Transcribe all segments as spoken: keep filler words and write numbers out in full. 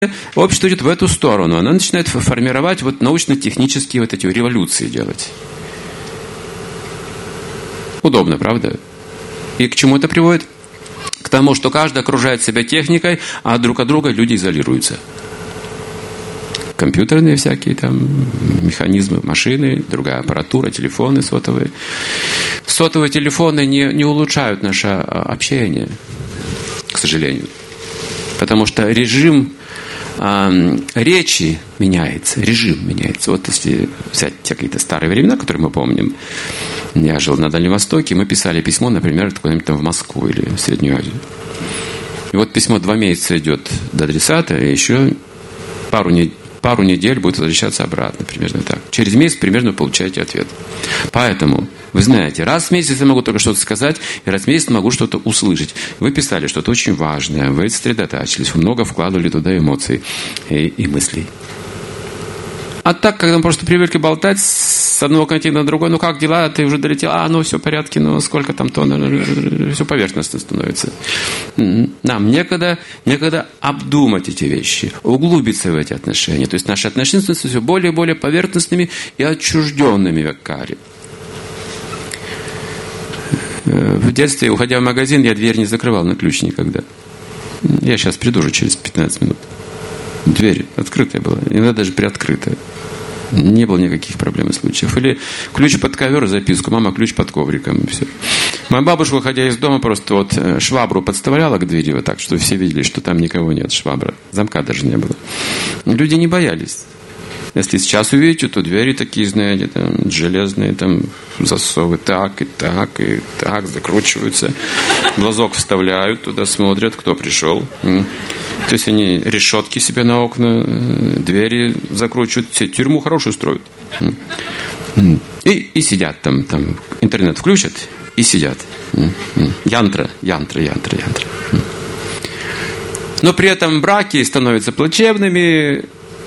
общество идет в эту сторону. Она начинает формировать вот научно-технические вот эти революции делать. Удобно, правда? И к чему это приводит? К тому, что каждый окружает себя техникой, а друг от друга люди изолируются. Компьютерные всякие там механизмы, машины, другая аппаратура, телефоны сотовые. Сотовые телефоны не, не улучшают наше общение, к сожалению. Потому что режим э, речи меняется, режим меняется. Вот если взять те какие-то старые времена, которые мы помним, я жил на Дальнем Востоке, мы писали письмо, например, куда-нибудь там в Москву или в Среднюю Азию. И вот письмо два месяца идет до адресата, и еще пару недель, пару недель будет возвращаться обратно, примерно так. Через месяц примерно получаете ответ. Поэтому, вы знаете, раз в месяц я могу только что-то сказать, и раз в месяц могу что-то услышать. Вы писали что-то очень важное, вы сосредотачивались, вы много вкладывали туда эмоций и, и мыслей. А так, когда мы просто привыкли болтать с одного континента на другой, ну как дела, ты уже долетел, а, ну все в порядке, ну сколько там тонн, все поверхностно становится. Нам некогда, некогда обдумать эти вещи, углубиться в эти отношения. То есть наши отношения становятся все более и более поверхностными и отчужденными в каре. В детстве, уходя в магазин, я дверь не закрывал на ключ никогда. Я сейчас приду уже через пятнадцать минут. Дверь открытая была, иногда даже приоткрытая. Не было никаких проблем и случаев. Или ключ под ковер, записку, мама, ключ под ковриком, и все. Моя бабушка, выходя из дома, просто вот швабру подставляла к двери вот так, что все видели, что там никого нет, швабра. Замка даже не было. Люди не боялись. Если сейчас увидите, то двери такие, знаете, там, железные, там, засовы так и так, и так, закручиваются. Глазок вставляют, туда смотрят, кто пришел. То есть они решетки себе на окна, двери закручивают, все, тюрьму хорошую строят. И, и сидят там, там, интернет включат и сидят. Янтра, янтра, янтра, янтра. Но при этом браки становятся плачевными,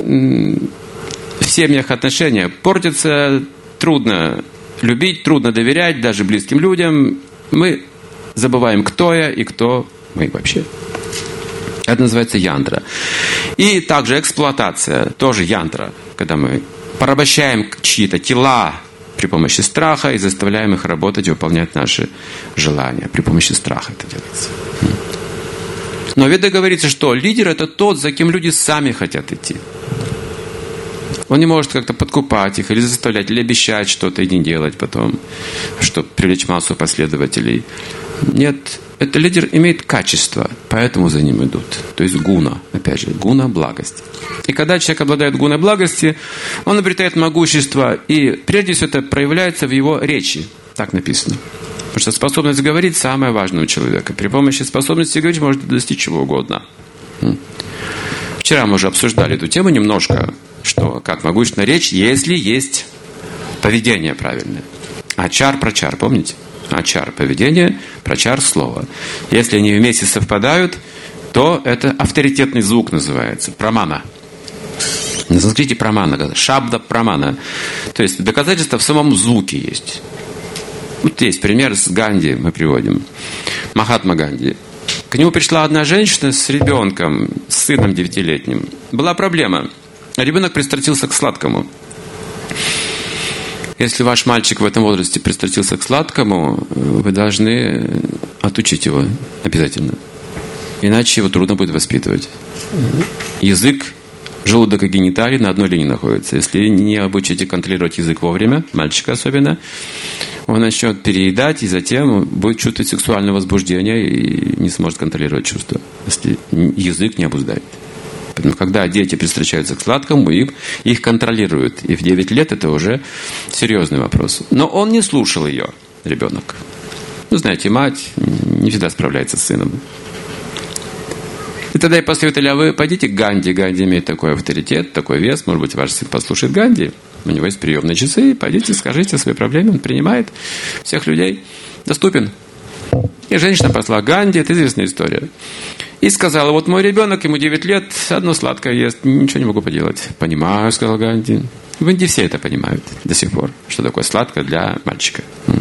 в семьях отношения портятся, трудно любить, трудно доверять даже близким людям. Мы забываем, кто я и кто мы вообще. Это называется янтра. И также эксплуатация, тоже янтра, когда мы порабощаем чьи-то тела при помощи страха и заставляем их работать и выполнять наши желания. При помощи страха это делается. Но в Ведах говорится, что лидер – это тот, за кем люди сами хотят идти. Он не может как-то подкупать их или заставлять, или обещать что-то и не делать потом, чтобы привлечь массу последователей. Нет, этот лидер имеет качество, поэтому за ним идут. То есть гуна, опять же, гуна – благость. И когда человек обладает гуной благости, он обретает могущество, и прежде всего это проявляется в его речи. Так написано. Потому что способность говорить самое важное у человека. При помощи способности говорить можно достичь чего угодно. Вчера мы уже обсуждали эту тему немножко, что как могущественная речь, если есть поведение правильное. Ачар, прачар, помните? Ачар – поведение, прачар – слово. Если они вместе совпадают, то это авторитетный звук называется. Прамана. На санскрите прамана. Шабда прамана. То есть доказательство в самом звуке есть. Вот есть пример с Ганди, мы приводим. Махатма Ганди. К нему пришла одна женщина с ребенком, с сыном девятилетним. Была проблема. Ребенок пристрастился к сладкому. Если ваш мальчик в этом возрасте пристрастился к сладкому, вы должны отучить его обязательно. Иначе его трудно будет воспитывать. Язык, желудок и гениталии на одной линии находятся. Если не обучите контролировать язык вовремя, мальчика особенно, он начнет переедать и затем будет чувствовать сексуальное возбуждение и не сможет контролировать чувства, если язык не обуздает. Поэтому, когда дети пристращаются к сладкому, их, их контролируют. И в девять лет это уже серьезный вопрос. Но он не слушал ее, ребенок. Ну, знаете, мать не всегда справляется с сыном. И тогда я посоветовали, а вы пойдите к Ганди. Ганди имеет такой авторитет, такой вес. Может быть, ваш сын послушает Ганди. У него есть приемные часы. Пойдите, скажите о своей проблеме. Он принимает всех людей. Доступен. И женщина пошла к Ганди. Это известная история. И сказала, вот мой ребенок, ему девять лет, одно сладкое ест, ничего не могу поделать. Понимаю, сказал Ганди. В Индии все это понимают до сих пор, что такое сладкое для мальчика.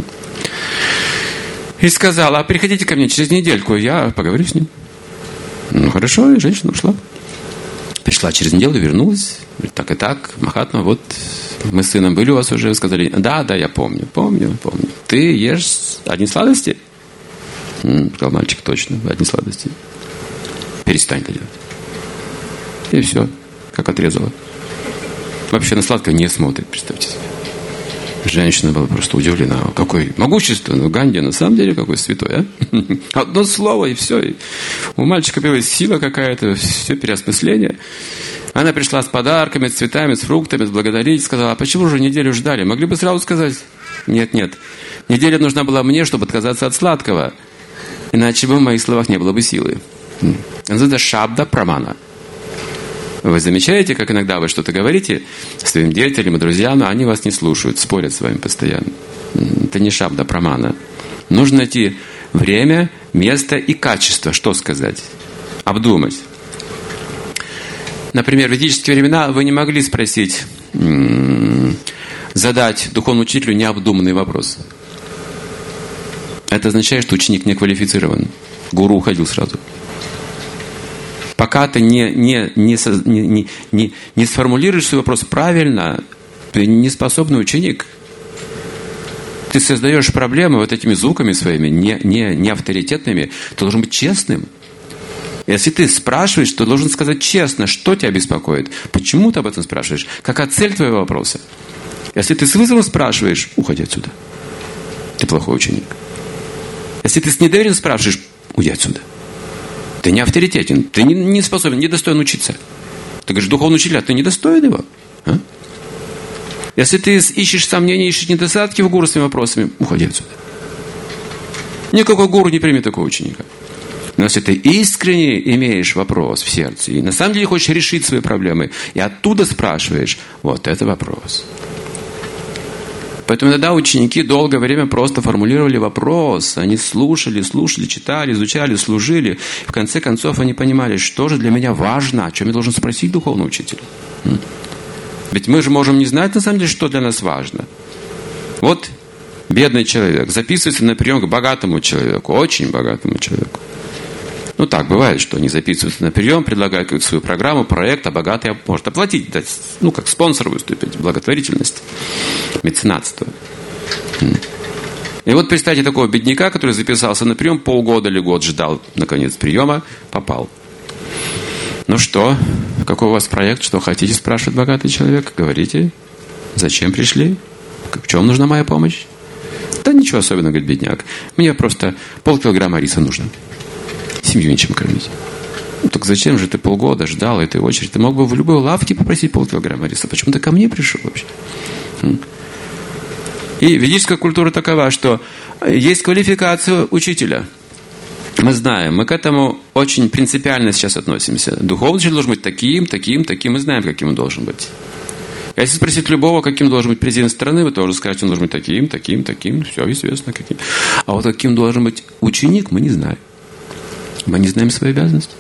И сказала, а приходите ко мне через недельку, я поговорю с ним. Ну хорошо, и женщина ушла. Пришла через неделю, вернулась. Говорит, так и так, Махатма, вот мы с сыном были у вас уже. Сказали, да, да, я помню, помню, помню. Ты ешь одни сладости? М-м, сказал мальчик, точно, одни сладости. Перестань это делать. И все, как отрезала. Вообще на сладкое не смотрит, представьте себе. Женщина была просто удивлена. Какой могущественный Ганди, на самом деле, какой святой, а? Одно слово, и все. И у мальчика появилась сила какая-то, все переосмысление. Она пришла с подарками, с цветами, с фруктами, с благодарить. Сказала, а почему же неделю ждали? Могли бы сразу сказать? Нет, нет. Неделя нужна была мне, чтобы отказаться от сладкого. Иначе бы в моих словах не было бы силы. Это шабда прамана. Вы замечаете, как иногда вы что-то говорите своим детям и друзьям, а они вас не слушают, спорят с вами постоянно. Это не шабда прамана. Нужно найти время, место и качество. Что сказать? Обдумать. Например, в ведические времена вы не могли спросить, задать духовному учителю необдуманный вопрос. Это означает, что ученик не квалифицирован. Гуру уходил сразу. Пока ты не, не, не, не, не, не сформулируешь свой вопрос правильно, ты не способный ученик. Ты создаешь проблемы вот этими звуками своими, не, не, не авторитетными. Ты должен быть честным. Если ты спрашиваешь, то должен сказать честно, что тебя беспокоит, почему ты об этом спрашиваешь, какая цель твоего вопроса. Если ты с вызовом спрашиваешь, уходи отсюда. Ты плохой ученик. Если ты с недоверием спрашиваешь, уйди отсюда. Ты не авторитетен, ты не, не способен, не достоин учиться. Ты говоришь, духовный учитель, а ты не достоин его? А? Если ты ищешь сомнения, ищешь недостатки в гуру своими вопросами, уходи отсюда. Никакой гуру не примет такого ученика. Но если ты искренне имеешь вопрос в сердце, и на самом деле хочешь решить свои проблемы, и оттуда спрашиваешь, вот это вопрос. Поэтому иногда ученики долгое время просто формулировали вопрос. Они слушали, слушали, читали, изучали, служили. В конце концов они понимали, что же для меня важно, о чем я должен спросить духовного учителя. Ведь мы же можем не знать на самом деле, что для нас важно. Вот бедный человек записывается на прием к богатому человеку, очень богатому человеку. Ну так, бывает, что они записываются на прием, предлагают какую-то свою программу, проект, а богатый может оплатить, дать, ну, как спонсор выступить, благотворительность, меценатство. И вот представьте такого бедняка, который записался на прием, полгода или год ждал, наконец, приема, попал. Ну что, какой у вас проект, что хотите, спрашивает богатый человек, говорите, зачем пришли, в чем нужна моя помощь? Да ничего особенного, говорит бедняк, мне просто полкилограмма риса нужно. Семью нечем кормить. Ну, так зачем же ты полгода ждал этой очереди? Ты мог бы в любой лавке попросить полкилограмма риса. Почему ты ко мне пришел вообще? И ведическая культура такова, что есть квалификация учителя. Мы знаем, мы к этому очень принципиально сейчас относимся. Духовный учитель должен быть таким, таким, таким. Мы знаем, каким он должен быть. Если спросить любого, каким должен быть президент страны, вы тоже скажете, он должен быть таким, таким, таким. Все известно, каким. А вот каким должен быть ученик, мы не знаем. Мы не знаем свои обязанности.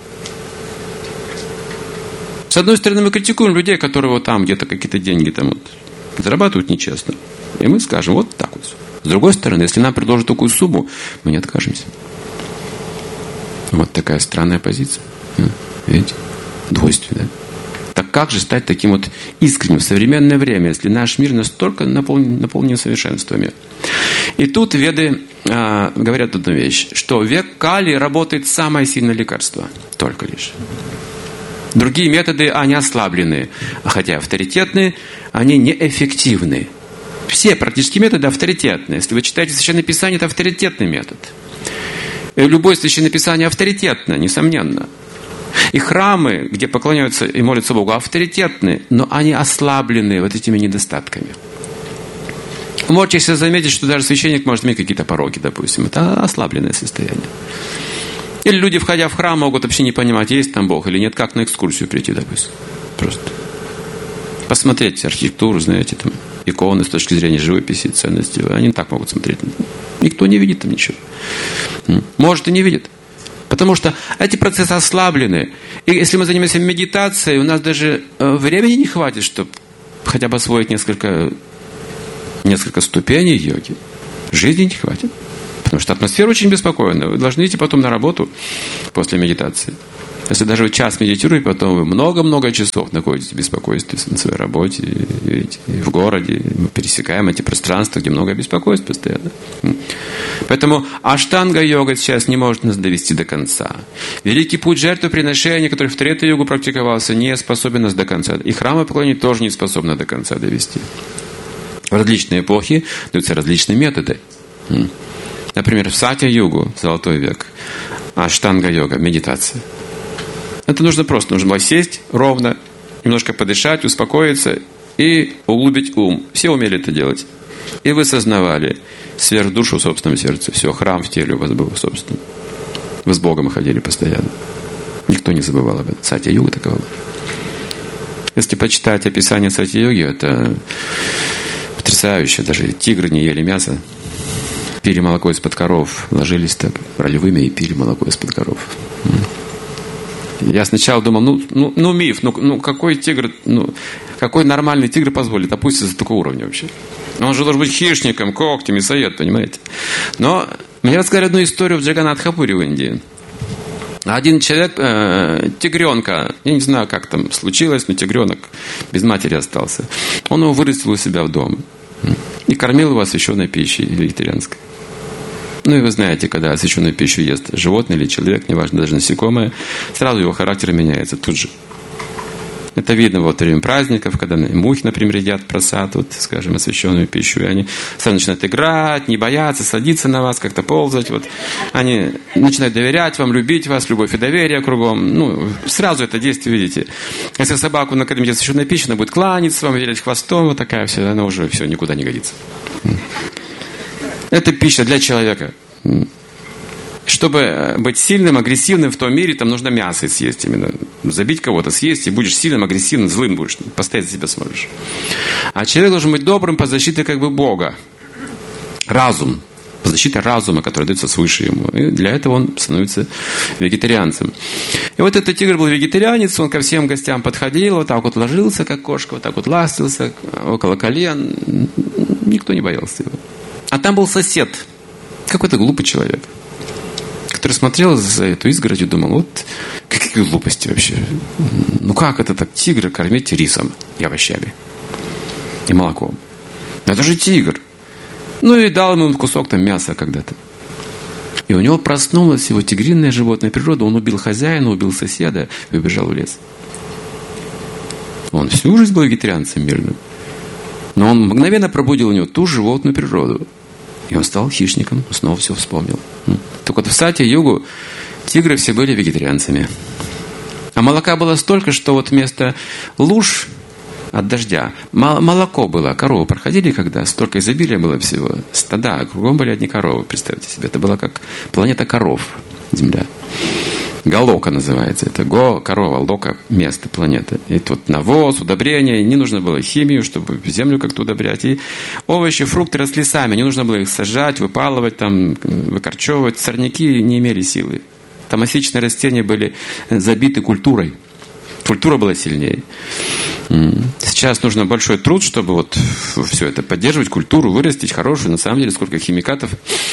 С одной стороны, мы критикуем людей, которые вот там где-то какие-то деньги там вот зарабатывают нечестно. И мы скажем, вот так вот. С другой стороны, если нам предложат такую сумму, мы не откажемся. Вот такая странная позиция. Видите? Двойствие, да? Так как же стать таким вот искренним в современное время, если наш мир настолько наполнен, наполнен совершенствами? И тут веды а, говорят одну вещь, что в век Кали работает самое сильное лекарство. Только лишь. Другие методы, они ослаблены, хотя авторитетные, они неэффективны. Все практически методы авторитетные. Если вы читаете Священное Писание, это авторитетный метод. И любое Священное Писание авторитетно, несомненно. И храмы, где поклоняются и молятся Богу, авторитетны, но они ослаблены вот этими недостатками. Вы можете себе заметить, что даже священник может иметь какие-то пороки, допустим. Это ослабленное состояние. Или люди, входя в храм, могут вообще не понимать, есть там Бог или нет, как на экскурсию прийти, допустим. Просто посмотреть архитектуру, знаете, там, иконы с точки зрения живописи, ценности. Они так могут смотреть. Никто не видит там ничего. Может и не видит. Потому что эти процессы ослаблены. И если мы занимаемся медитацией, у нас даже времени не хватит, чтобы хотя бы освоить несколько, несколько ступеней йоги. Жизни не хватит. Потому что атмосфера очень беспокойная. Вы должны идти потом на работу после медитации. Если даже вы час медитируете, потом вы много-много часов находитесь в беспокойстве на своей работе, видите, в городе. Мы пересекаем эти пространства, где много беспокойств постоянно. Поэтому аштанга-йога сейчас не может нас довести до конца. Великий путь жертвоприношения, который в трета-йогу практиковался, не способен нас до конца. И храмы поклонения тоже не способны до конца довести. В различные эпохи даются различные методы. Например, в сатья-йогу, золотой век, аштанга-йога, медитация. Это нужно просто, нужно было сесть ровно, немножко подышать, успокоиться и углубить ум. Все умели это делать. И вы сознавали сверхдушу в собственном сердце. Все, храм в теле у вас был собственный. Вы с Богом ходили постоянно. Никто не забывал об этом. Сатья-йога такова. Если почитать описание сатья-йоги, это потрясающе. Даже тигры не ели мясо. Пили молоко из-под коров. Ложились так ролевыми и пили молоко из-под коров. Я сначала думал, ну, ну, ну миф, ну, ну какой тигр, ну, какой нормальный тигр позволит опуститься до такого уровня вообще? Он же должен быть хищником, когтем, мясоед, понимаете? Но мне рассказали одну историю в Джаганнатхапуре в Индии. Один человек, э, тигренка, я не знаю, как там случилось, но тигренок без матери остался. Он его вырастил у себя в доме и кормил его освященной пищей вегетарианской. Ну и вы знаете, когда освященную пищу ест животное или человек, неважно, даже насекомое, сразу его характер меняется тут же. Это видно вот во время праздников, когда мухи, например, едят просад, вот, скажем, освященную пищу, и они сразу начинают играть, не бояться, садиться на вас, как-то ползать. Вот. Они начинают доверять вам, любить вас, любовь и доверие кругом. Ну, сразу это действие видите. Если собаку накормить освященной пищей, она будет кланяться вам, вилять хвостом, вот такая вся, она уже все, никуда не годится. Это пища для человека. Чтобы быть сильным, агрессивным в том мире, там нужно мясо съесть именно. Забить кого-то, съесть, и будешь сильным, агрессивным, злым будешь. Постоять за себя сможешь. А человек должен быть добрым по защите как бы Бога. Разум. По защите разума, который дается свыше ему. И для этого он становится вегетарианцем. И вот этот тигр был вегетарианец, он ко всем гостям подходил, вот так вот ложился, как кошка, вот так вот ластился, около колен. Никто не боялся его. А там был сосед, какой-то глупый человек, который смотрел за эту изгородь и думал, вот какие глупости вообще. Ну как это так тигра кормить рисом и овощами и молоком? Это же тигр. Ну и дал ему кусок там мяса когда-то. И у него проснулась его тигриная животная природа. Он убил хозяина, убил соседа и убежал в лес. Он всю жизнь был вегетарианцем мирным. Но он мгновенно пробудил у него ту животную природу. И он стал хищником, снова все вспомнил. Так вот в сатья-йогу тигры все были вегетарианцами. А молока было столько, что вот вместо луж от дождя молоко было. Коровы проходили когда, столько изобилия было всего. Стада, кругом были одни коровы, представьте себе. Это была как планета коров, Земля. Галока называется. Это го, корова, лока, место, планета. И тут навоз, удобрения. Не нужно было химию, чтобы землю как-то удобрять. И овощи, фрукты росли сами. Не нужно было их сажать, выпалывать, там, выкорчевывать. Сорняки не имели силы. Томасичные растения были забиты культурой. Культура была сильнее. Сейчас нужно большой труд, чтобы вот все это поддерживать, культуру, вырастить хорошую. На самом деле, сколько химикатов.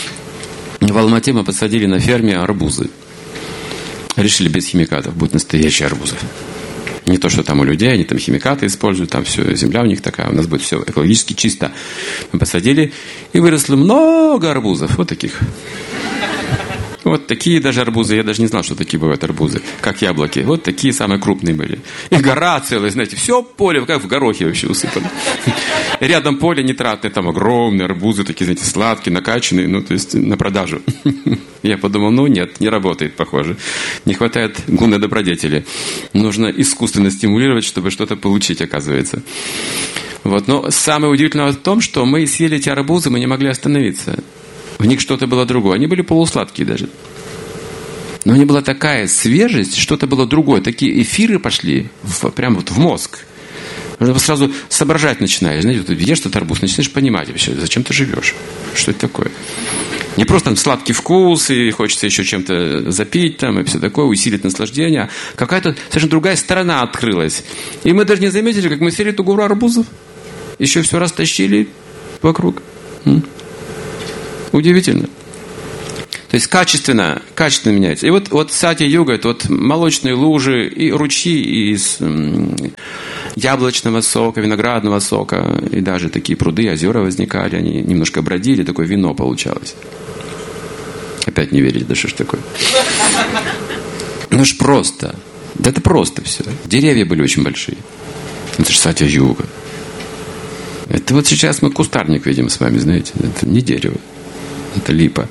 В Алмате мы посадили на ферме арбузы. Решили без химикатов, будут настоящие арбузы. Не то, что там у людей, они там химикаты используют, там все, земля у них такая, у нас будет все экологически чисто. Мы посадили, и выросло много арбузов, вот таких. Вот такие даже арбузы, я даже не знал, что такие бывают арбузы, как яблоки. Вот такие самые крупные были. И гора целая, знаете, все поле, как в горохе вообще усыпано. Рядом поле нитратное, там огромные арбузы, такие, знаете, сладкие, накачанные, ну, то есть на продажу. Я подумал, ну нет, не работает, похоже. Не хватает гуна добродетели. Нужно искусственно стимулировать, чтобы что-то получить, оказывается. Вот. Но самое удивительное в том, что мы съели эти арбузы, мы не могли остановиться. В них что-то было другое. Они были полусладкие даже. Но у них была такая свежесть, что-то было другое. Такие эфиры пошли в, прямо вот в мозг. Сразу соображать начинаешь. Знаете, вот ешь этот арбуз, начинаешь понимать вообще, зачем ты живешь. Что это такое? Не просто там сладкий вкус, и хочется еще чем-то запить, там, и все такое, усилить наслаждение. А какая-то совершенно другая сторона открылась. И мы даже не заметили, как мы съели эту гору арбузов. Еще все растащили вокруг. Удивительно. То есть качественно, качественно меняется. И вот, вот сати-юга, это вот молочные лужи и ручьи из м, яблочного сока, виноградного сока, и даже такие пруды, озера возникали, они немножко бродили, такое вино получалось. Опять не верите, да что ж такое? Ну ж просто. Да это просто все. Деревья были очень большие. Это же сати-юга. Это вот сейчас мы кустарник видим с вами, знаете. Это не дерево. Это липа.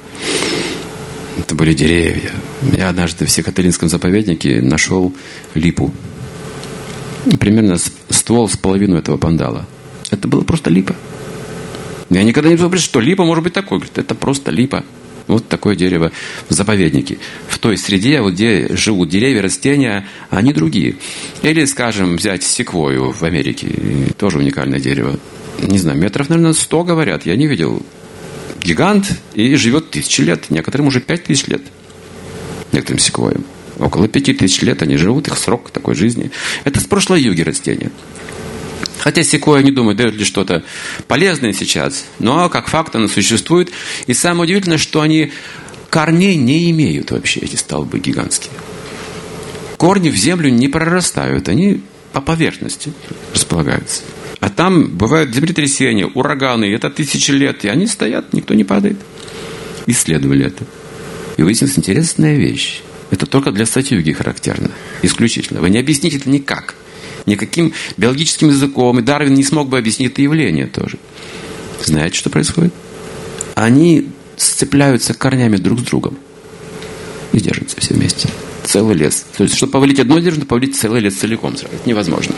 Это были деревья. Я однажды в Сихотылинском заповеднике нашел липу. Примерно ствол с половину этого пандала. Это было просто липа. Я никогда не думал, что липа может быть такой. Говорит, это просто липа. Вот такое дерево в заповеднике. В той среде, вот где живут деревья, растения, они другие. Или, скажем, взять секвою в Америке. Тоже уникальное дерево. Не знаю, метров, наверное, сто, говорят. Я не видел. Гигант и живет тысячи лет. Некоторым уже пять тысяч лет. Некоторым секвоям. Около пяти тысяч лет они живут. Их срок такой жизни. Это с прошлой юги растения. Хотя секвоя, не думаю, дает ли что-то полезное сейчас. Но как факт оно существует. И самое удивительное, что они корней не имеют вообще, эти столбы гигантские. Корни в землю не прорастают. Они по поверхности располагаются. А там бывают землетрясения, ураганы, это тысячи лет, и они стоят, никто не падает. Исследовали это. И выяснилась интересная вещь. Это только для сати-юги характерно. Исключительно. Вы не объясните это никак. Никаким биологическим языком. И Дарвин не смог бы объяснить это явление тоже. Знаете, что происходит? Они сцепляются корнями друг с другом. И держатся все вместе. Целый лес. То есть, чтобы повалить одно дерево, повалить целый лес целиком. Это невозможно.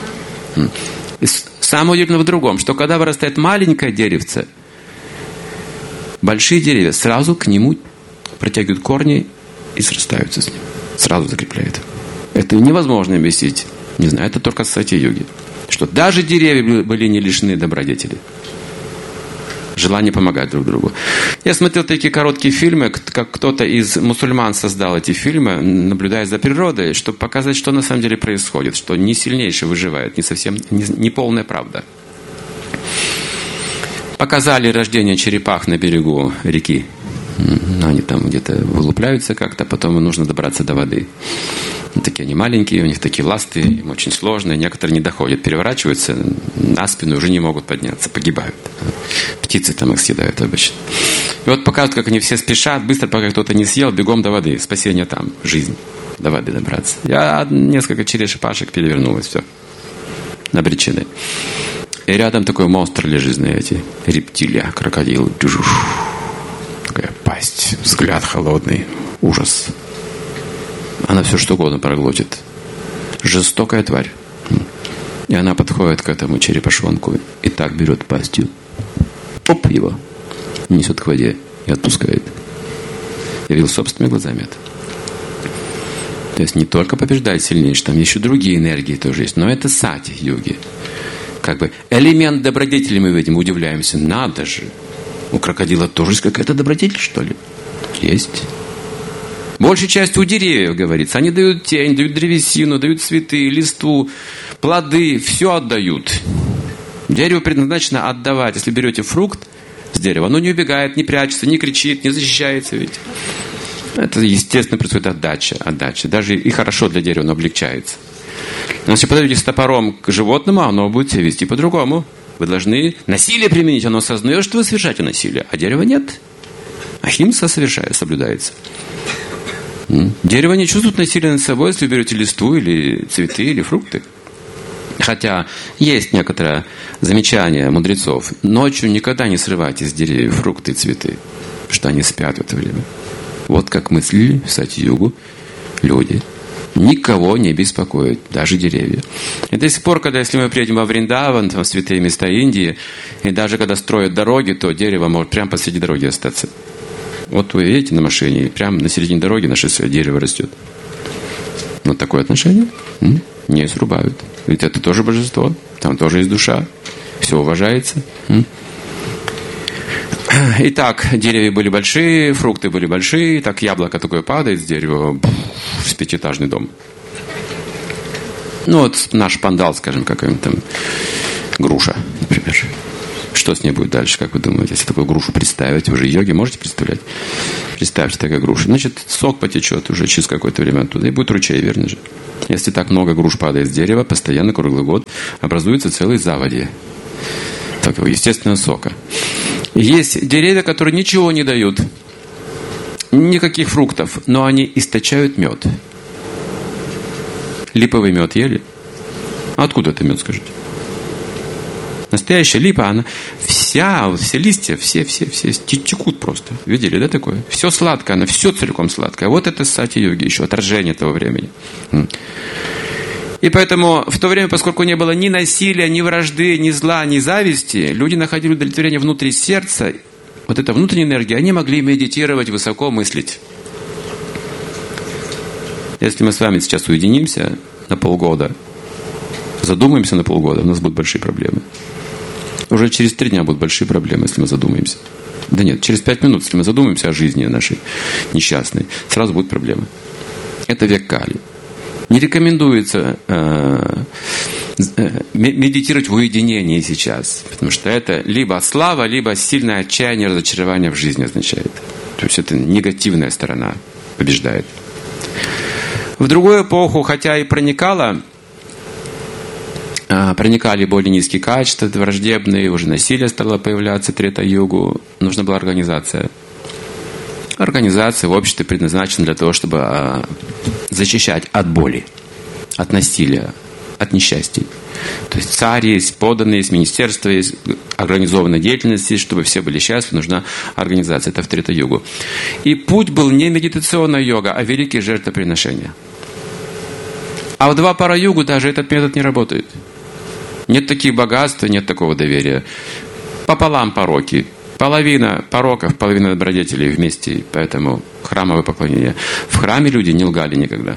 Самое удивительное в другом, что когда вырастает маленькое деревце, большие деревья сразу к нему протягивают корни и срастаются с ним. Сразу закрепляют. Это невозможно объяснить. Не знаю, это только с сати-юги. Что даже деревья были не лишены добродетели. Желание помогать друг другу. Я смотрел такие короткие фильмы, как кто-то из мусульман создал эти фильмы, наблюдая за природой, чтобы показать, что на самом деле происходит, что не сильнейший выживает, не совсем, не, не полная правда. Показали рождение черепах на берегу реки. Они там где-то вылупляются как-то, потом им нужно добраться до воды. Такие они маленькие, у них такие ласты, им очень сложно, некоторые не доходят, переворачиваются на спину и уже не могут подняться, погибают. Птицы там их съедают обычно. И вот показывают, как они все спешат, быстро, пока кто-то не съел, бегом до воды, спасение там, жизнь, до воды добраться. Я несколько черешепашек перевернулось, все, обречены. И рядом такой монстр лежит, знаете, рептилия, крокодил, такая пасть, взгляд холодный, ужас. Она все что угодно проглотит. Жестокая тварь. И она подходит к этому черепашонку и так берет пастью. Оп, его. Несет к воде и отпускает. Я видел собственными глазами это. То есть не только побеждает сильнейший, там еще другие энергии тоже есть. Но это сати-юги. Как бы элемент добродетели мы видим, удивляемся. Надо же. У крокодила тоже есть какая-то добродетель, что ли? Есть. Большей частью у деревьев, говорится. Они дают тень, дают древесину, дают цветы, листву, плоды. Все отдают. Дерево предназначено отдавать. Если берете фрукт с дерева, оно не убегает, не прячется, не кричит, не защищается. Ведь. Это, естественно, происходит отдача, отдача. Даже и хорошо для дерева, оно облегчается. Но если подойдете с топором к животному, оно будет себя вести по-другому. Вы должны насилие применить. Оно осознает, что вы совершаете насилие. А дерева нет. Ахимса совершает, соблюдается. Дерево не чувствует насилия над собой, если вы берете листву или цветы, или фрукты. Хотя есть некоторое замечание мудрецов. Ночью никогда не срывайте с деревьев фрукты и цветы, потому что они спят в это время. Вот как мыслили в сати-югу люди. Никого не беспокоит, даже деревья. И до сих пор, когда если мы приедем во Вриндаван, там, в святые места Индии, и даже когда строят дороги, то дерево может прямо посреди дороги остаться. Вот вы едете на машине, и прямо на середине дороги на шоссе дерево растет. Вот такое отношение не срубают. Ведь это тоже божество, там тоже есть душа, все уважается. Итак, деревья были большие, фрукты были большие, так яблоко такое падает с дерева, с пятиэтажный дом. Ну вот наш пандал, скажем, какой-нибудь там, груша, например. Что с ней будет дальше, как вы думаете? Если такую грушу представить, вы же йоги можете представлять? Представьте, такая груша. Значит, сок потечет уже через какое-то время оттуда, и будет ручей, верно же? Если так много груш падает с дерева, постоянно, круглый год, образуются целые заводи такого естественного сока. Есть деревья, которые ничего не дают, никаких фруктов, но они источают мед. Липовый мед ели? Откуда это мед, скажите? Настоящая липа, она вся, все листья, все, все, все текут просто. Видели, да, такое? Все сладкое, она все целиком сладкое. Вот это сати-йоги еще, отражение того времени. И поэтому в то время, поскольку не было ни насилия, ни вражды, ни зла, ни зависти, люди находили удовлетворение внутри сердца. Вот эта внутренняя энергия, они могли медитировать, высоко мыслить. Если мы с вами сейчас уединимся на полгода, задумаемся на полгода, у нас будут большие проблемы. Уже через три дня будут большие проблемы, если мы задумаемся. Да нет, через пять минут, если мы задумаемся о жизни нашей несчастной, сразу будут проблемы. Это век Кали. Не рекомендуется э, э, медитировать в уединении сейчас, потому что это либо слава, либо сильное отчаяние, разочарование в жизни означает. То есть это негативная сторона побеждает. В другую эпоху, хотя и проникала, проникали более низкие качества, враждебные, уже насилие стало появляться, трета-югу, нужна была организация. Организация в обществе предназначена для того, чтобы защищать от боли, от насилия, от несчастий. То есть царь есть, подданные есть, министерство есть, организованная деятельность есть, чтобы все были счастливы, нужна организация. Это в трета-югу. И путь был не медитационная йога, а великие жертвоприношения. А в два пара-югу даже этот метод не работает. Нет таких богатств, нет такого доверия. Пополам пороки. Половина пороков, половина добродетелей вместе. Поэтому храмовое поклонение. В храме люди не лгали никогда.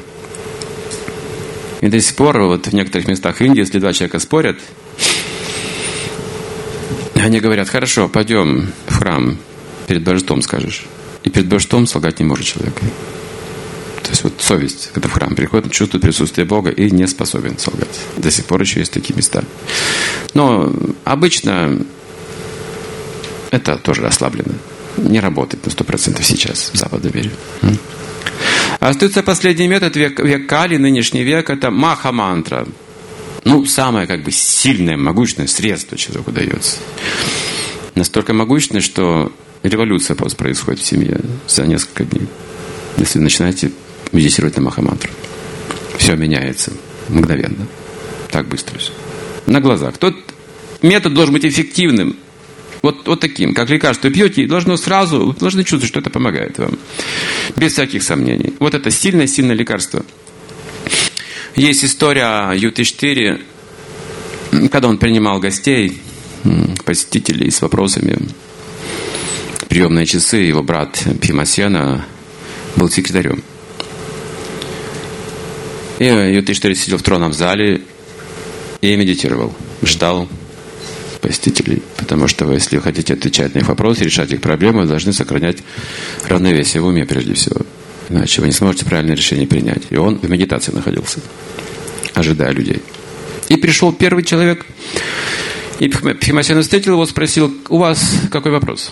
И до сих пор вот в некоторых местах Индии, если два человека спорят, они говорят: хорошо, пойдем в храм, перед божеством скажешь. И перед божеством солгать не может человек. То есть вот совесть, когда в храм приходит, чувствует присутствие Бога и не способен солгать. До сих пор еще есть такие места. Но обычно это тоже ослаблено. Не работает на сто процентов сейчас в западном мире. Остается последний метод, век, век Кали, нынешний век, это маха-мантра. Ну, самое как бы сильное, могущественное средство человеку дается. Настолько могущественное, что революция просто происходит в семье за несколько дней. Если вы начинаете медитировать на маха-мантру. Все меняется мгновенно. Так быстро все. На глазах. Тот метод должен быть эффективным. Вот, вот таким. Как лекарство пьете, должно сразу, вы должны чувствовать, что это помогает вам. Без всяких сомнений. Вот это сильное-сильное лекарство. Есть история Ютиштхири, когда он принимал гостей, посетителей с вопросами. Приемные часы, его брат Бхимасена был секретарем. И Ютиштхири сидел в тронном зале и медитировал, ждал посетителей. Потому что вы, если вы хотите отвечать на их вопросы, решать их проблемы, вы должны сохранять равновесие в уме прежде всего. Иначе вы не сможете правильное решение принять. И он в медитации находился, ожидая людей. И пришел первый человек, и Бхимасена встретил его, спросил: у вас какой вопрос?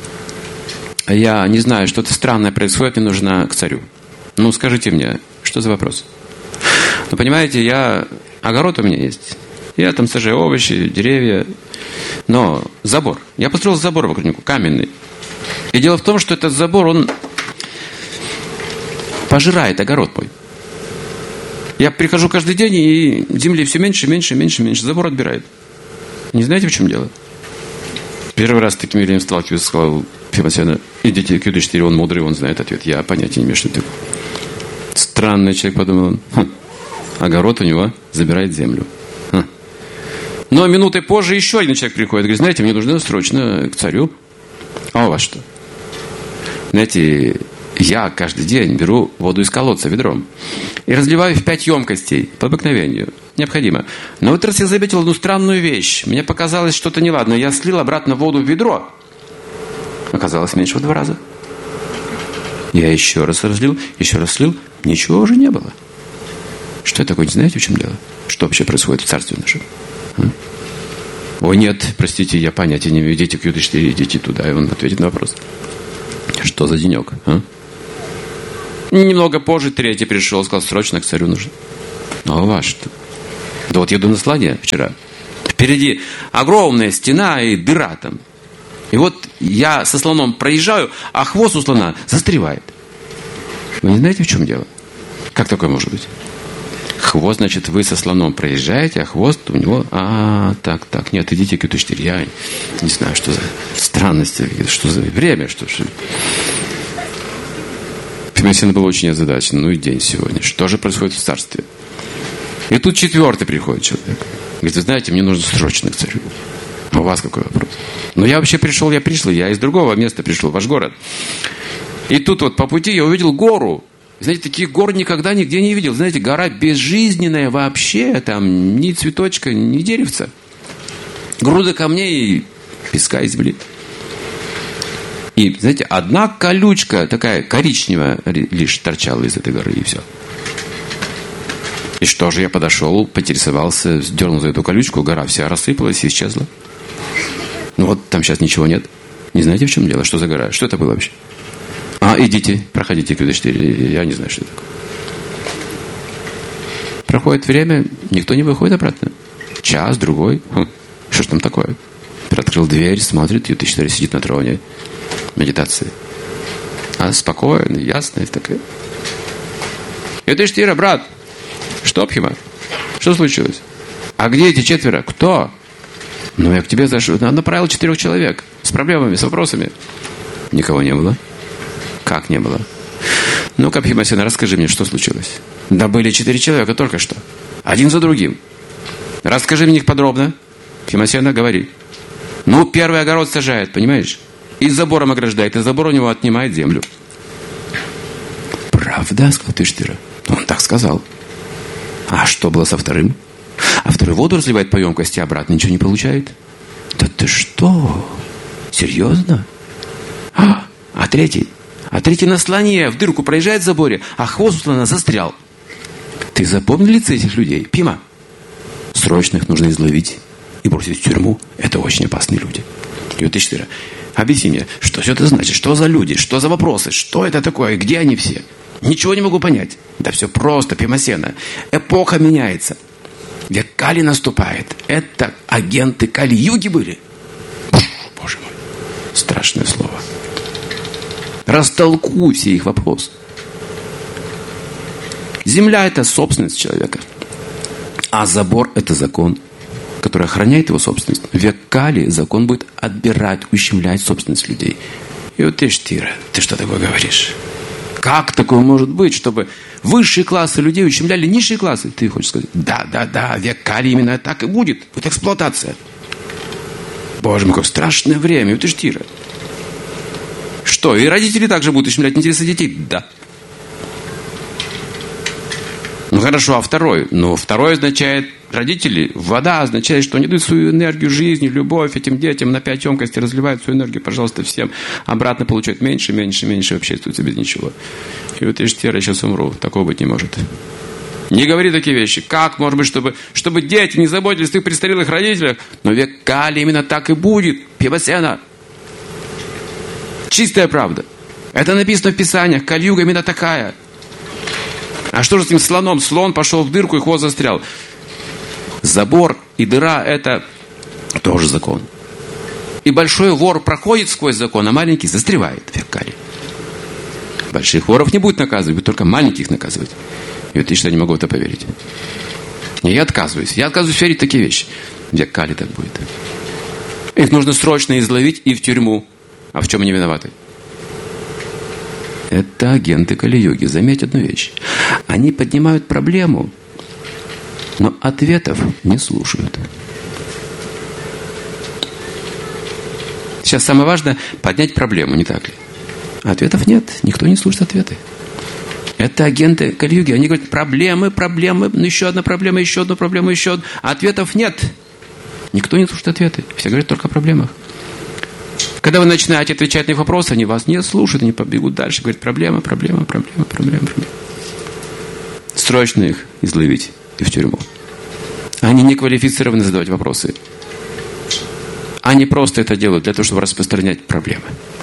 Я не знаю, что-то странное происходит, мне нужно к царю. Ну, скажите мне, что за вопрос? Ну, понимаете, я... огород у меня есть. Я там сажаю овощи, деревья. Но забор. Я построил забор вокруг него, каменный. И дело в том, что этот забор, он пожирает огород мой. Я прихожу каждый день, и земли все меньше, меньше, меньше, меньше. Забор отбирает. Не знаете, в чем дело? Первый раз с таким явлением сталкиваюсь, сказал Бхимасена: идите к Ютиштхире, он мудрый, он знает ответ. Я понятия не имею, что это. Странный человек, подумал он. Хм. Огород у него забирает землю. Хм. Но минуты позже еще один человек приходит. Говорит: знаете, мне нужно срочно к царю. А у вас что? Знаете, я каждый день беру воду из колодца ведром и разливаю в пять емкостей по обыкновению. Необходимо. Но в этот раз я заметил одну странную вещь. Мне показалось что-то неладное. Я слил обратно воду в ведро. Оказалось меньше в два раза. Я еще раз разлил, еще раз слил. Ничего уже не было. Что это такое? Не знаете, в чем дело? Что вообще происходит в царстве нашем? А? Ой, нет, простите, я понятия не имею. Идите к Ю Т четыре, идите туда, и он ответит на вопрос. Что за денек, а? Немного позже третий пришел, сказал, срочно к царю нужен. А у вас что? Да вот еду на слоне вчера. Впереди огромная стена и дыра там. И вот я со слоном проезжаю, а хвост у слона застревает. Вы не знаете, в чем дело? Как такое может быть? Хвост, значит, вы со слоном проезжаете, а хвост у него... А, так, так, нет, идите к Ю Т четыре. Я не знаю, что за странности, что за время, что же... Пимасена был очень озадачен. Ну и день сегодня. Что же происходит в царстве? И тут четвертый приходит человек. Говорит, вы знаете, мне нужно срочно к царю. А у вас какой вопрос? Ну я вообще пришел, я пришел, я из другого места пришел, в ваш город. И тут вот по пути я увидел гору. Знаете, таких гор никогда нигде не видел. Знаете, гора безжизненная вообще. Там ни цветочка, ни деревца. Груда камней и песка и земли. И, знаете, одна колючка такая коричневая лишь торчала из этой горы, и все. И что же, я подошел, поинтересовался, дернул за эту колючку, гора вся рассыпалась и исчезла. Ну вот, там сейчас ничего нет. Не знаете, в чем дело? Что за гора? Что это было вообще? А, идите, проходите к Ю Т четыре. Я не знаю, что это такое. Проходит время, никто не выходит обратно. Час, другой. Хм, что ж там такое? Открыл дверь, смотрит, Ю Т четыре сидит на троне. Медитации. А спокойно, ясно, такая. Ю Т четыре, брат, что, Пхима? Что случилось? А где эти четверо? Кто? Ну, я к тебе зашел. Направил четырех человек. С проблемами, с вопросами. Никого не было. Как не было? Ну-ка, Пхимасена, расскажи мне, что случилось? Да были четыре человека только что. Один за другим. Расскажи мне их подробно. Пхимасена, говори. Ну, первый огород сажает, понимаешь? И забором ограждает, и забор у него отнимает землю. Правда, сказал Ю Т четыре. Он так сказал. А что было со вторым? А второй воду разливает по емкости, обратно ничего не получает. Да ты что? Серьезно? А, а третий? А третий на слоне в дырку проезжает в заборе, а хвост у слона застрял. Ты запомнил лица этих людей? Пима. Срочно их нужно изловить и бросить в тюрьму. Это очень опасные люди. Ю Т четыре. Объясни мне, что все это значит? Что за люди? Что за вопросы? Что это такое? Где они все? Ничего не могу понять. Да все просто, Пимасена. Эпоха меняется. Век Кали наступает. Это агенты Кали-юги были? Боже мой. Страшное слово. Растолкуй все их вопросы. Земля – это собственность человека. А забор – это закон, который охраняет его собственность. В век Кали закон будет отбирать, ущемлять собственность людей. Ю Т четыре, ты что такое говоришь? Как такое может быть, чтобы высшие классы людей ущемляли низшие классы? Ты хочешь сказать? Да, да, да, век Кали именно так и будет. Будет эксплуатация. Боже мой, какое страшное время, Ю Т четыре. Что, и родители также будут ущемлять интересы детей? Да. Ну хорошо, а второй? Ну, второй означает родители. Вода означает, что они дают свою энергию жизни, любовь этим детям на пять емкостей, разливают свою энергию, пожалуйста, всем. Обратно получают меньше, меньше, меньше, вообще остаются без ничего. И вот я сейчас умру. Такого быть не может. Не говори такие вещи. Как может быть, чтобы, чтобы дети не заботились о своих престарелых родителях? Но век Кали именно так и будет. Пимасена. Чистая правда. Это написано в Писаниях. Кали-юга именно такая. А что же с этим слоном? Слон пошел в дырку и хвост застрял. Забор и дыра – это тоже закон. И большой вор проходит сквозь закон, а маленький застревает в век Кали. Больших воров не будет наказывать, будет только маленьких наказывать. И вот я что, не могу в это поверить. И я отказываюсь. Я отказываюсь верить в такие вещи. В век Кали так будет. Их нужно срочно изловить и в тюрьму. А в чем они виноваты? Это агенты Кали-юги. Заметь одну вещь. Они поднимают проблему, но ответов не слушают. Сейчас самое важное поднять проблему, не так ли? Ответов нет. Никто не слушает ответы. Это агенты Кали-юги. Они говорят, проблемы, проблемы, ну еще одна проблема, еще одна проблема, еще одна. А ответов нет. Никто не слушает ответы. Все говорят только о проблемах. Когда вы начинаете отвечать на их вопросы, они вас не слушают, они побегут дальше. Говорят, проблема, проблема, проблема, проблема, проблема. Срочно их изловить и в тюрьму. Они не квалифицированы задавать вопросы. Они просто это делают для того, чтобы распространять проблемы.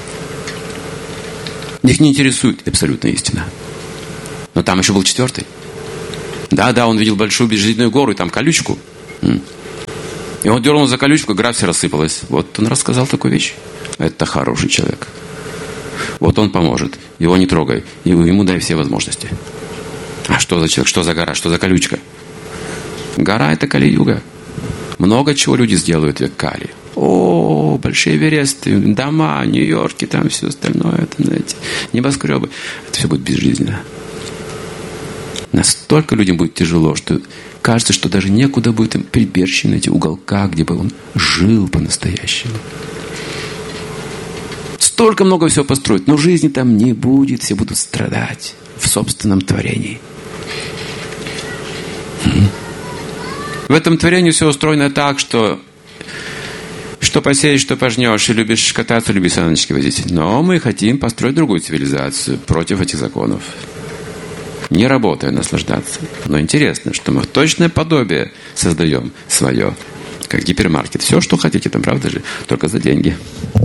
Их не интересует абсолютная истина. Но там еще был четвертый. Да-да, он видел большую безжизненную гору и там колючку. И он дернул за колючку, гора вся рассыпалась. Вот он рассказал такую вещь. Это хороший человек. Вот он поможет. Его не трогай. Ему дай все возможности. А что за человек? Что за гора? Что за колючка? Гора — это Кали-юга. Много чего люди сделают в век Кали. О, большие Эвересты, дома, Нью-Йорке, там все остальное, это, знаете, небоскребы. Это все будет безжизненно. Настолько людям будет тяжело, что кажется, что даже некуда будет им прибежище найти уголка, где бы он жил по-настоящему. Столько много всего построить, но жизни там не будет, все будут страдать в собственном творении. В этом творении все устроено так, что что посеешь, что пожнешь, и любишь кататься, любишь саночки возить. Но мы хотим построить другую цивилизацию против этих законов. Не работая, наслаждаться. Но интересно, что мы точное подобие создаем свое, как гипермаркет. Все, что хотите, там, правда же, только за деньги.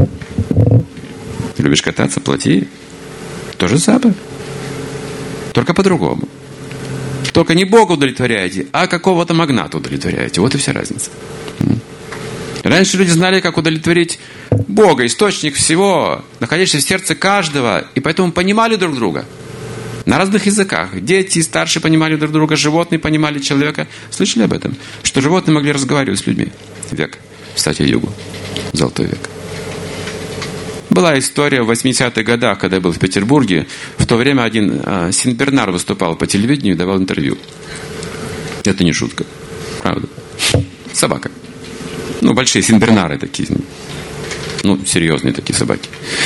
Любишь кататься, плати. То же самое. Только по-другому. Только не Бога удовлетворяете, а какого-то магната удовлетворяете. Вот и вся разница. Раньше люди знали, как удовлетворить Бога, источник всего, находящийся в сердце каждого, и поэтому понимали друг друга. На разных языках. Дети старшие понимали друг друга, животные понимали человека. Слышали об этом? Что животные могли разговаривать с людьми. Век. В Сатья-югу. Золотой век. Была история в восьмидесятых годах, когда я был в Петербурге. В то время один а, Синбернар выступал по телевидению и давал интервью. Это не шутка. Правда. Собака. Ну, большие Синбернары такие. Ну, серьезные такие собаки.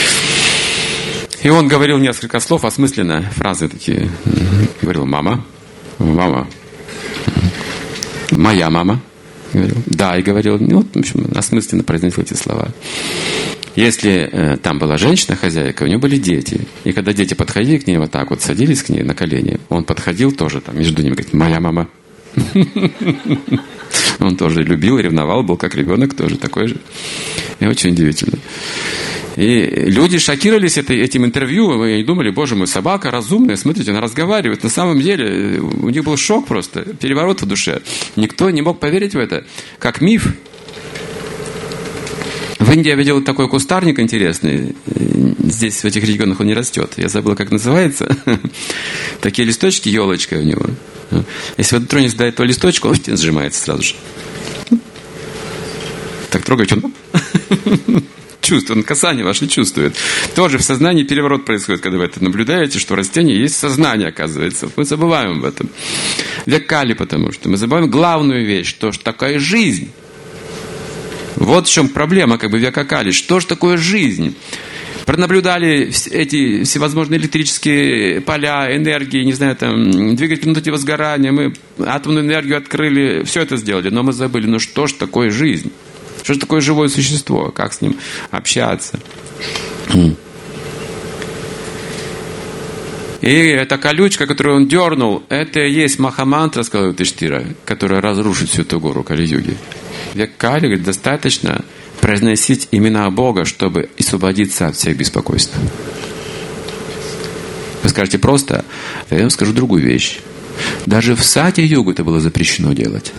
И он говорил несколько слов, осмысленно, фразы такие. Говорил: мама, мама, моя мама. Говорил. Да, и говорил, ну, в общем, осмысленно произносил эти слова. Если э, там была женщина-хозяйка, у нее были дети. И когда дети подходили к ней, вот так вот садились к ней на колени, он подходил тоже там между ними, говорит: моя мама. Он тоже любил, ревновал, был как ребенок тоже такой же. И очень удивительно. И люди шокировались этим интервью, и думали: боже мой, собака разумная, смотрите, она разговаривает. На самом деле у них был шок просто, переворот в душе. Никто не мог поверить в это, как миф. В Индии я видел такой кустарник интересный. Здесь, в этих регионах, он не растет. Я забыл, как называется. Такие листочки, елочка у него. Если вы дотронетесь до этого листочка, он сжимается сразу же. Так трогаете, он чувствует, он касание ваше чувствует. Тоже в сознании переворот происходит, когда вы это наблюдаете, что растение есть сознание, оказывается. Мы забываем об этом. Век Кали, потому что мы забываем главную вещь, что ж такая жизнь. Вот в чем проблема, как бы, века Кали. Что ж такое жизнь? Пронаблюдали эти всевозможные электрические поля, энергии, не знаю, там, двигатели внутреннего сгорания, мы атомную энергию открыли, все это сделали, но мы забыли, ну что ж такое жизнь? Что же такое живое существо? Как с ним общаться? И эта колючка, которую он дернул, это и есть Махамантра, сказал Юдхиштира, которая разрушит всю эту гору Кали-юги. Век Кали, говорит, достаточно произносить имена Бога, чтобы освободиться от всех беспокойств. Вы скажете просто, я вам скажу другую вещь. Даже в Сатья-югу это было запрещено делать.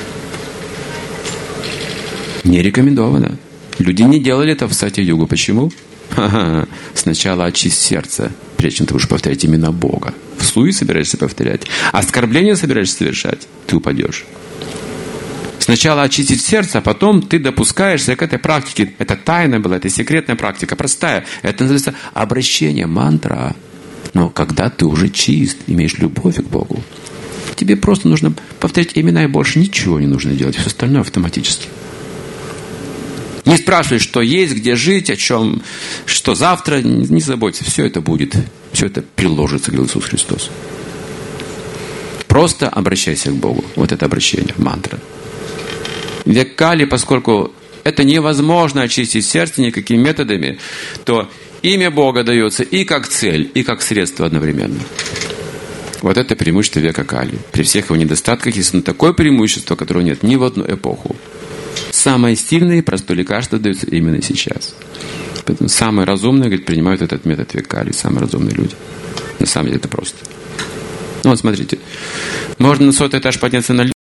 Не рекомендовано. Люди не делали это в Сатья-югу. Почему? Ха-ха. Сначала очисть сердце, прежде чем ты будешь повторять имена Бога. Вслух собираешься повторять. Оскорбление собираешься совершать, ты упадешь. Сначала очистить сердце, а потом ты допускаешься к этой практике. Это тайна была, это секретная практика, простая. Это называется обращение, мантра. Но когда ты уже чист, имеешь любовь к Богу, тебе просто нужно повторять имена, и больше ничего не нужно делать. Все остальное автоматически. Не спрашивай, что есть, где жить, о чем, что завтра. Не заботься, все это будет. Все это приложится, говорил Иисус Христос. Просто обращайся к Богу. Вот это обращение, мантра. Век Кали, поскольку это невозможно очистить сердце никакими методами, то имя Бога дается и как цель, и как средство одновременно. Вот это преимущество века Кали. При всех его недостатках есть такое преимущество, которого нет ни в одну эпоху. самое сильное и простое лекарство дается именно сейчас. Поэтому самые разумные, говорит, принимают этот метод Виккали, самые разумные люди. На самом деле это просто. Ну вот смотрите, можно на сотый этаж подняться на лифте,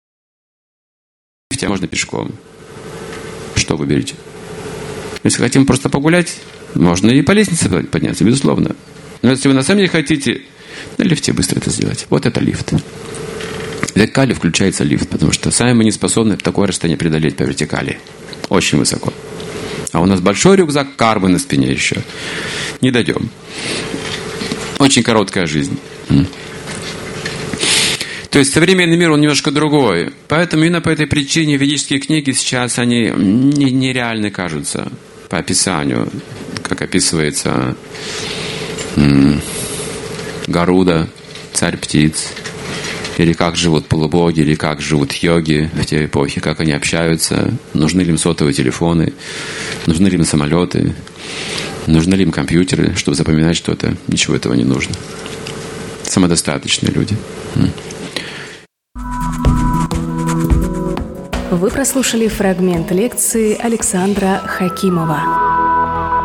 а можно пешком. Что выберете? Если хотим просто погулять, можно и по лестнице подняться, безусловно. Но если вы на самом деле хотите, на лифте быстро это сделать. Вот это лифт. В вертикали включается лифт, потому что сами мы не способны такое расстояние преодолеть по вертикали. Очень высоко. А у нас большой рюкзак кармы на спине еще. Не дойдем. Очень короткая жизнь. То есть современный мир, он немножко другой. Поэтому именно по этой причине ведические книги сейчас, они нереальны кажутся по описанию. Как описывается Гаруда, царь птиц. Или как живут полубоги, или как живут йоги в те эпохи, как они общаются, нужны ли им сотовые телефоны, нужны ли им самолеты, нужны ли им компьютеры, чтобы запоминать что-то. Ничего этого не нужно. Самодостаточные люди. Вы прослушали фрагмент лекции Александра Хакимова.